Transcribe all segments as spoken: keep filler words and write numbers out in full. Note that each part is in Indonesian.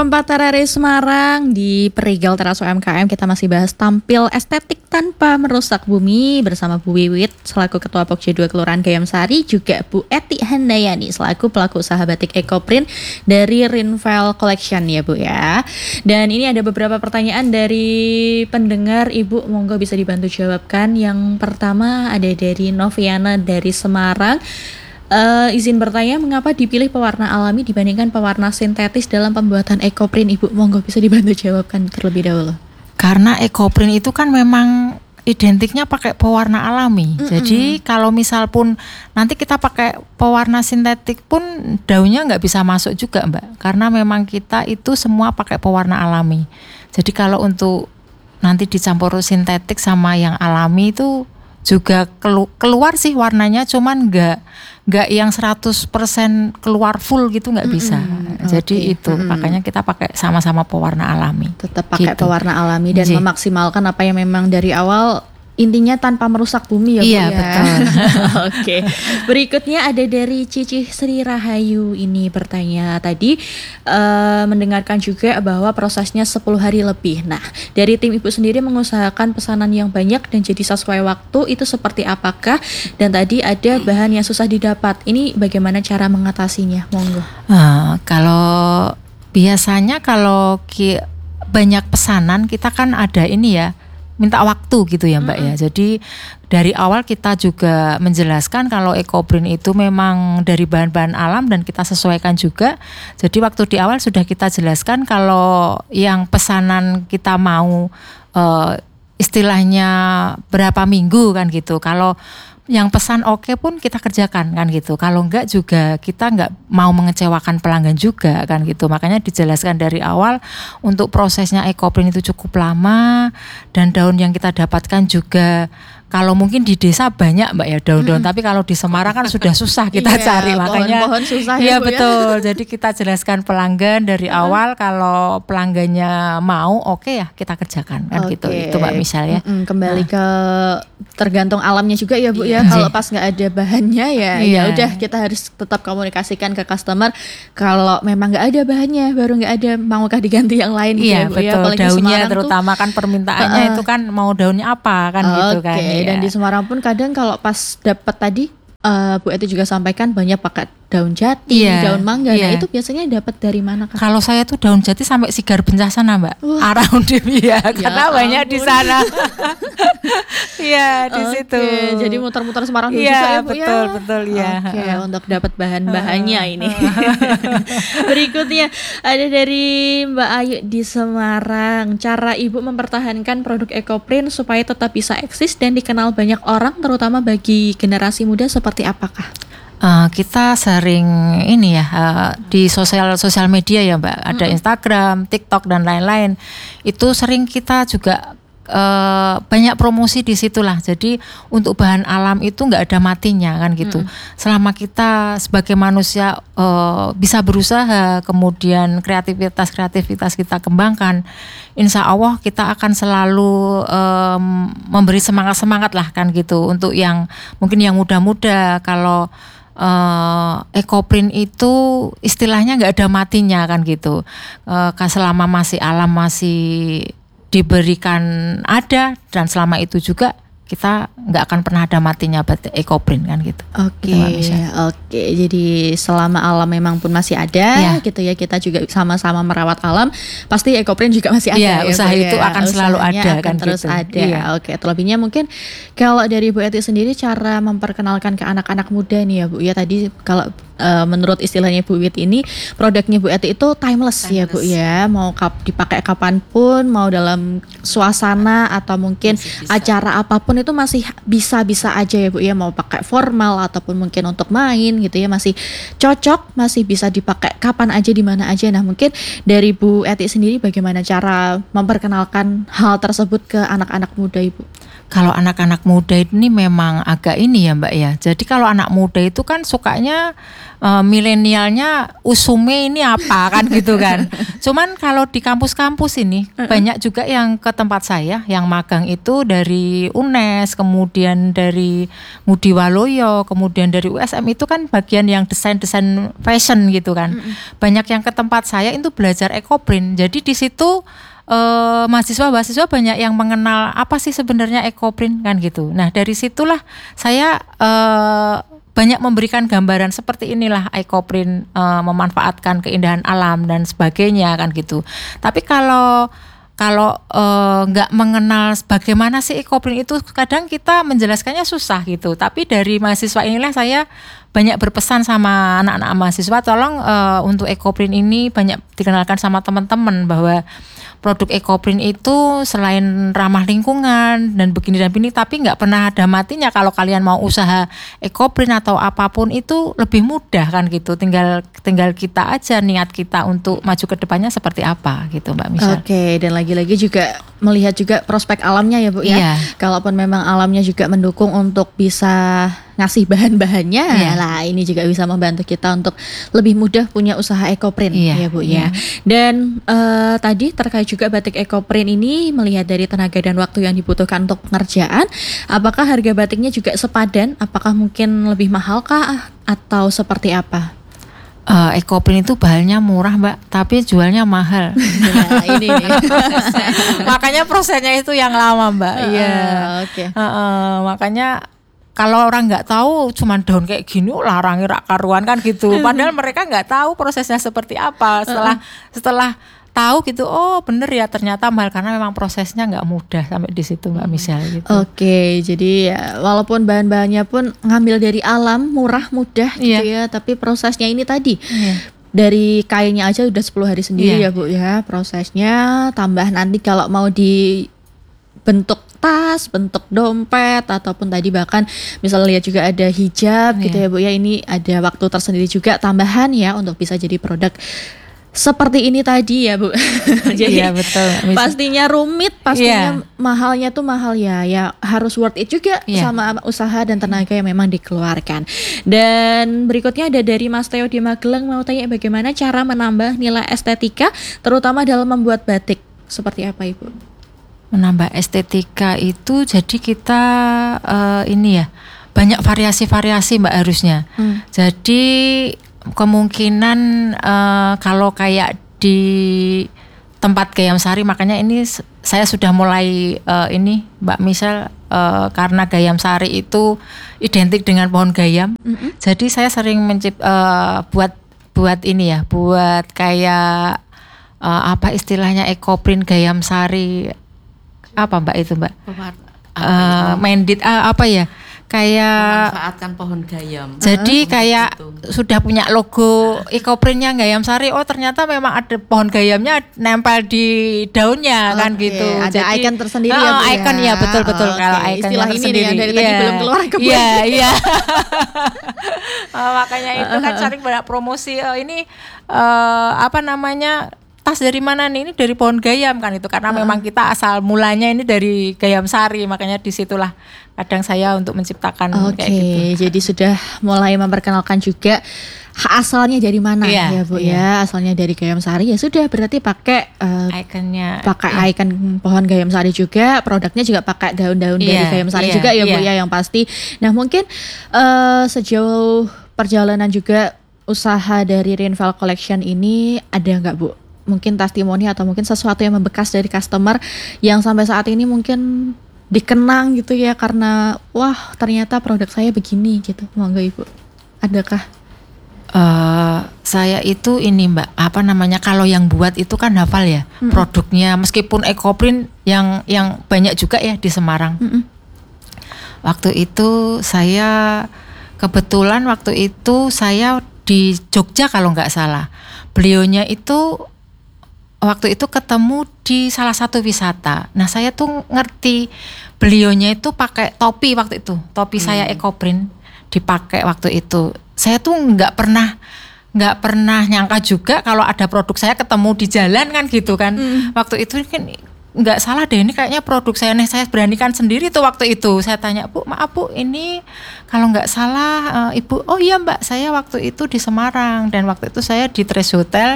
Empat Terare Semarang di Perigal Teras U M K M kita masih bahas tampil estetik tanpa merusak bumi bersama Bu Wiwit selaku Ketua Pokja dua Kelurahan Gayam Sari, juga Bu Eti Handayani selaku pelaku usaha batik Ecoprint dari Rinvel Collection ya Bu ya. Dan ini ada beberapa pertanyaan dari pendengar, Ibu monggo bisa dibantu jawabkan. Yang pertama ada dari Noviana dari Semarang. Uh, izin bertanya, mengapa dipilih pewarna alami dibandingkan pewarna sintetis dalam pembuatan Ecoprint? Ibu monggo bisa dibantu jawabkan terlebih dahulu. Karena Ecoprint itu kan memang identiknya pakai pewarna alami. Mm-mm. Jadi kalau misal pun nanti kita pakai pewarna sintetik pun daunnya nggak bisa masuk juga Mbak. Karena memang kita itu semua pakai pewarna alami. Jadi kalau untuk nanti dicampur sintetik sama yang alami itu juga kelu- keluar sih warnanya, cuman nggak nggak yang seratus persen keluar full gitu, nggak bisa. Mm-hmm. Jadi okay. itu mm-hmm. makanya kita pakai sama-sama pewarna alami. Tetap pakai gitu. Pewarna alami dan Jadi. memaksimalkan apa yang memang dari awal intinya tanpa merusak bumi ya Bu. Iya ya? betul. Oke. Berikutnya ada dari Cici Sri Rahayu, ini bertanya tadi uh, mendengarkan juga bahwa prosesnya sepuluh hari lebih. Nah, dari tim Ibu sendiri mengusahakan pesanan yang banyak dan jadi sesuai waktu itu seperti apakah? Dan tadi ada bahan yang susah didapat. Ini bagaimana cara mengatasinya? Monggo. Uh, kalau biasanya kalau ki- banyak pesanan kita kan ada ini ya, minta waktu gitu ya Mbak. Mm-hmm. ya. Jadi dari awal kita juga menjelaskan kalau Ecoprint itu memang dari bahan-bahan alam dan kita sesuaikan juga. Jadi waktu di awal sudah kita jelaskan kalau yang pesanan kita mau uh, istilahnya berapa minggu kan gitu. Kalau yang pesan oke pun kita kerjakan kan gitu. Kalau enggak juga kita enggak mau mengecewakan pelanggan juga kan gitu. Makanya dijelaskan dari awal untuk prosesnya Ecoprint itu cukup lama dan daun yang kita dapatkan juga kalau mungkin di desa banyak Mbak ya daun-daun, hmm. tapi kalau di Semarang kan sudah susah kita iya, cari, makanya pohon-pohon susah ya, ya Bu betul. ya? Jadi kita jelaskan pelanggan dari hmm. awal kalau pelanggannya mau oke okay ya kita kerjakan kan okay. gitu. Itu Mbak Misal ya. Mm-mm, kembali nah. ke tergantung alamnya juga ya Bu iya. ya. Kalau pas nggak ada bahannya ya iya. ya udah kita harus tetap komunikasikan ke customer. Kalau memang nggak ada bahannya, baru nggak ada, maukah diganti yang lain gitu iya, ya Bu betul. ya. Apalagi daunnya terutama tuh, kan permintaannya uh, itu kan mau daunnya apa kan okay. gitu kan. Oke. Ya. Dan di Semarang pun kadang kalau pas dapat tadi uh, Bu Eti juga sampaikan banyak pakai daun jati, iya, daun mangga. Iya. Nah itu biasanya dapat dari mana Kak? Kalau saya tuh daun jati sampai Sigar Bencana Mbak. Wah. Around ya, karena ya, banyak ampun. Di sana. Iya di okay. situ. Jadi muter-muter Semarang dulu ya, juga ya Bu betul, ya. Betul ya. Oke okay, untuk dapat bahan-bahannya ini. Berikutnya ada dari Mbak Ayu di Semarang. Cara Ibu mempertahankan produk Ecoprint supaya tetap bisa eksis dan dikenal banyak orang, terutama bagi generasi muda, seperti apakah? Uh, kita sering ini ya uh, di sosial sosial media ya Mbak, ada mm-hmm. Instagram, TikTok dan lain-lain. Itu sering kita juga uh, banyak promosi di situlah. Jadi untuk bahan alam itu nggak ada matinya kan gitu. Mm-hmm. Selama kita sebagai manusia uh, bisa berusaha, kemudian kreativitas kreativitas kita kembangkan, insya Allah kita akan selalu um, memberi semangat semangat lah kan gitu. Untuk yang mungkin yang muda-muda, kalau Uh, Ecoprint itu istilahnya nggak ada matinya kan gitu. Uh, selama masih alam masih diberikan ada, dan selama itu juga kita nggak akan pernah ada matinya batik Ecoprint kan gitu. Oke, gitu, oke. Jadi selama alam memang pun masih ada, ya. Gitu ya, kita juga sama-sama merawat alam. Pasti Ecoprint juga masih ada. Ya, ya usaha Bu, itu ya. Akan Usahanya selalu ada akan kan terus gitu. ada. Iya. Oke, terlebihnya mungkin kalau dari Bu Eti sendiri cara memperkenalkan ke anak-anak muda nih ya Bu ya, tadi kalau Uh, menurut istilahnya Bu Wit ini produknya Bu Eti itu timeless, timeless. Ya Bu ya, mau kap, dipakai kapanpun, mau dalam suasana atau mungkin acara apapun itu masih bisa-bisa aja ya Bu ya, mau pakai formal ataupun mungkin untuk main gitu ya, masih cocok, masih bisa dipakai kapan aja di mana aja. Nah mungkin dari Bu Eti sendiri bagaimana cara memperkenalkan hal tersebut ke anak-anak muda Ibu? Kalau anak-anak muda ini memang agak ini ya Mbak ya. Jadi kalau anak muda itu kan sukanya uh, milenialnya usume ini apa kan gitu kan. Cuman kalau di kampus-kampus ini banyak juga yang ke tempat saya yang magang itu dari U N E S, kemudian dari Ngudi Waluyo, kemudian dari U S M itu kan bagian yang desain-desain fashion gitu kan. Banyak yang ke tempat saya itu belajar ekoprint. Jadi di situ Uh, mahasiswa-mahasiswa banyak yang mengenal apa sih sebenarnya ekoprint kan gitu. Nah dari situlah saya uh, banyak memberikan gambaran seperti inilah ekoprint uh, memanfaatkan keindahan alam dan sebagainya kan gitu. Tapi kalau kalau nggak uh, mengenal bagaimana sih ekoprint itu, kadang kita menjelaskannya susah gitu. Tapi dari mahasiswa inilah saya banyak berpesan sama anak-anak mahasiswa, tolong uh, untuk ekoprint ini banyak dikenalkan sama teman-teman bahwa produk ekoprint itu selain ramah lingkungan dan begini dan begini, tapi nggak pernah ada matinya. Kalau kalian mau usaha ekoprint atau apapun itu lebih mudah kan gitu. Tinggal tinggal kita aja niat kita untuk maju ke depannya seperti apa gitu Mbak Misha. Oke, dan lagi-lagi juga melihat juga prospek alamnya ya Bu ya. Iya. Kalaupun memang alamnya juga mendukung untuk bisa ngasih bahan-bahannya, iya. lah ini juga bisa membantu kita untuk lebih mudah punya usaha ekoprint iya, ya Bu iya. ya. Dan uh, tadi terkait juga batik ekoprint ini, melihat dari tenaga dan waktu yang dibutuhkan untuk pengerjaan, apakah harga batiknya juga sepadan? Apakah mungkin lebih mahal kah atau seperti apa? Uh, ekoprint itu bahannya murah Mbak, tapi jualnya mahal. Nah, ini nih. Makanya prosesnya itu yang lama Mbak. Iya, uh, oke. Okay. Uh, uh, makanya kalau orang nggak tahu cuman daun kayak gini larangi rak karuan kan gitu. Padahal mereka nggak tahu prosesnya seperti apa. Setelah setelah tahu gitu, oh bener ya ternyata mahal karena memang prosesnya nggak mudah sampai di situ Mbak Michelle gitu. Oke, jadi ya, walaupun bahan-bahannya pun ngambil dari alam, murah, mudah gitu Iya. ya, tapi prosesnya ini tadi Iya. dari kainnya aja udah sepuluh hari sendiri Iya. ya Bu ya prosesnya, tambah nanti kalau mau dibentuk tas, bentuk dompet ataupun tadi bahkan misalnya lihat juga ada hijab Iya. gitu ya Bu ya, ini ada waktu tersendiri juga tambahan ya untuk bisa jadi produk seperti ini tadi ya Bu. Jadi iya, betul. pastinya rumit, pastinya Iya. mahalnya tuh mahal ya, ya harus worth it juga Iya. sama usaha dan tenaga yang memang dikeluarkan. Dan berikutnya ada dari Mas Theo di Magelang, mau tanya bagaimana cara menambah nilai estetika terutama dalam membuat batik, seperti apa Ibu? Menambah estetika itu jadi kita uh, ini ya banyak variasi-variasi Mbak harusnya. Hmm. Jadi kemungkinan uh, kalau kayak di tempat Gayam Sari, makanya ini saya sudah mulai uh, ini Mbak Michelle uh, karena Gayam Sari itu identik dengan pohon gayam. Mm-hmm. Jadi saya sering mencip uh, buat buat ini ya, buat kayak uh, apa istilahnya ekoprint Gayam Sari. Apa Mbak itu Mbak? Uh, mendit uh, apa ya? Kayak memanfaatkan pohon gayam. Jadi uh, kayak itu. Sudah punya logo ekoprintnya Gayam Sari. Oh ternyata memang ada pohon gayamnya nempel di daunnya. Oke, kan gitu. ada Jadi, icon tersendiri oh, ya Bu icon ya. ya betul betul Oke, kalau icon istilah ini nih tersendiri. yang dari tadi Iya. belum keluar ke Iya iya. Oh, makanya itu kan sering banyak promosi. Oh, ini uh, apa namanya? Tas dari mana nih? Ini dari pohon gayam kan itu, karena uh-uh. memang kita asal mulanya ini dari Gayam Sari, makanya disitulah kadang saya untuk menciptakan Oke, kayak gitu. Jadi sudah mulai memperkenalkan juga asalnya dari mana Iya, ya Bu iya. ya, asalnya dari Gayam Sari ya sudah berarti pakai uh, Ikonnya pakai iya. ikon pohon Gayam Sari juga, produknya juga pakai daun-daun dari Iya, Gayam Sari iya, juga ya Bu iya. ya yang pasti. Nah mungkin uh, sejauh perjalanan juga usaha dari Rainfall Collection ini ada nggak Bu? Mungkin testimoni atau mungkin sesuatu yang membekas dari customer yang sampai saat ini mungkin dikenang gitu ya karena wah ternyata produk saya begini gitu. Monggo Ibu, adakah? Uh, saya itu ini Mbak, apa namanya, kalau yang buat itu kan hafal ya mm-mm. produknya, meskipun ekoprint yang yang banyak juga ya di Semarang. Mm-mm. Waktu itu saya kebetulan waktu itu saya di Jogja kalau nggak salah, beliaunya itu waktu itu ketemu di salah satu wisata. Nah saya tuh ngerti beliaunya itu pakai topi waktu itu, topi hmm. saya ekoprint dipakai waktu itu. Saya tuh nggak pernah nggak pernah nyangka juga kalau ada produk saya ketemu di jalan kan gitu kan. Hmm. Waktu itu kan nggak salah deh, ini kayaknya produk saya nih, saya beranikan sendiri tuh waktu itu. Saya tanya, Bu, maaf Bu, ini kalau nggak salah uh, Ibu, oh iya Mbak, saya waktu itu di Semarang dan waktu itu saya di Trace Hotel,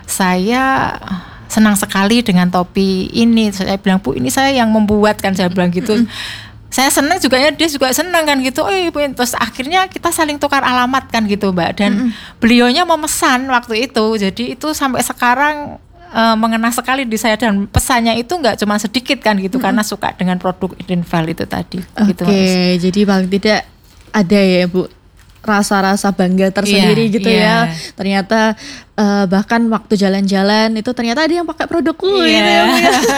saya senang sekali dengan topi ini. Saya bilang, Bu, ini saya yang membuat, kan saya bilang gitu. Saya senang juga ya, dia juga senang kan gitu. Oh, ibu. Terus akhirnya kita saling tukar alamat kan gitu Mbak. Dan mm-hmm. beliaunya memesan waktu itu. Jadi itu sampai sekarang e, mengena sekali di saya. Dan pesannya itu nggak cuma sedikit kan gitu. Mm-hmm. Karena suka dengan produk Idinval itu tadi. Oke, okay, gitu, jadi paling tidak ada ya Bu, rasa-rasa bangga tersendiri yeah, gitu yeah. ya. Ternyata uh, bahkan waktu jalan-jalan itu ternyata ada yang pakai produkku yeah. gitu ya.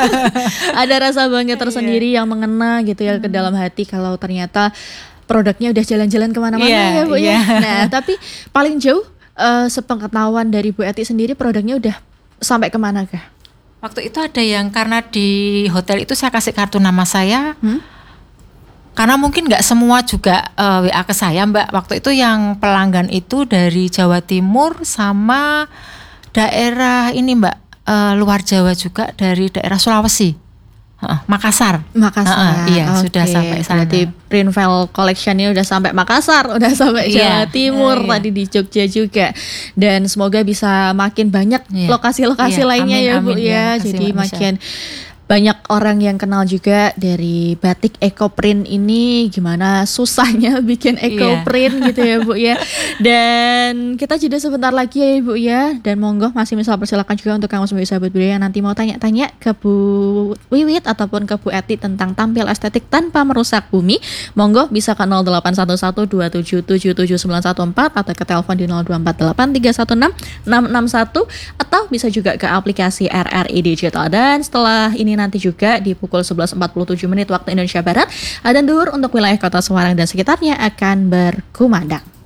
Ada rasa bangga tersendiri yeah. yang mengena gitu ya hmm. ke dalam hati kalau ternyata produknya udah jalan-jalan kemana-mana yeah, ya Bu yeah. ya. Nah tapi paling jauh uh, sepengetahuan dari Bu Eti sendiri produknya udah sampai kemana kah? Waktu itu ada yang karena di hotel itu saya kasih kartu nama saya. Hmm? Karena mungkin nggak semua juga uh, W A ke saya Mbak. Waktu itu yang pelanggan itu dari Jawa Timur sama daerah ini Mbak, uh, luar Jawa juga, dari daerah Sulawesi, uh, Makassar. Makassar, uh, uh, iya okay. Sudah sampai sana. Berarti Idinval Collection ini udah sampai Makassar, udah sampai Jawa yeah. Timur, uh, tadi yeah. di Jogja juga. Dan semoga bisa makin banyak yeah. lokasi-lokasi yeah. lainnya amin, ya Bu amin, ya. ya. Jadi makin banyak orang yang kenal juga dari batik ekoprint ini, gimana susahnya bikin ekoprint yeah. gitu ya Bu ya. Dan kita jeda sebentar lagi ya Ibu ya. Dan monggo masih bisa persilakan juga untuk kamu semua sahabat budaya yang nanti mau tanya-tanya ke Bu Wiwit ataupun ke Bu Eti tentang tampil estetik tanpa merusak bumi. Monggo bisa ke nol delapan satu satu dua tujuh tujuh tujuh sembilan satu empat atau ke telepon di nol dua empat delapan tiga satu enam enam enam satu atau bisa juga ke aplikasi R R I Digital. Dan setelah ini nanti juga di pukul sebelas empat puluh tujuh menit waktu Indonesia Barat, adzan duhur untuk wilayah kota Semarang dan sekitarnya akan berkumandang.